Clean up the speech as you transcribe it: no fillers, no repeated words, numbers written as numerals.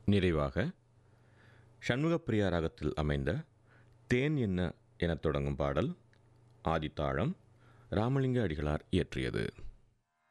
நிறைவாக சண்முகப்பிரியா ராகத்தில் அமைந்த தேன் என்ன எனத் தொடங்கும் பாடல் ஆதித்தாளம் ராமலிங்க அடிகளார் இயற்றியது.